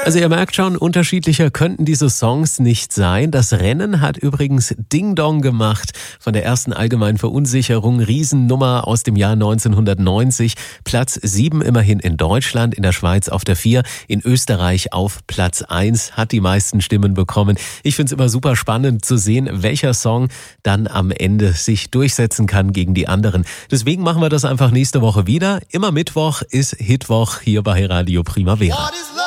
Also ihr merkt schon, unterschiedlicher könnten diese Songs nicht sein. Das Rennen hat übrigens Ding Dong gemacht von der ersten allgemeinen Verunsicherung. Riesennummer aus dem Jahr 1990. Platz 7 immerhin in Deutschland, in der Schweiz auf der 4, in Österreich auf Platz 1, hat die meisten Stimmen bekommen. Ich finde es immer super spannend zu sehen, welcher Song dann am Ende sich durchsetzen kann gegen die anderen. Deswegen machen wir das einfach nächste Woche wieder. Immer Mittwoch ist Hitwoch hier bei Radio Primavera.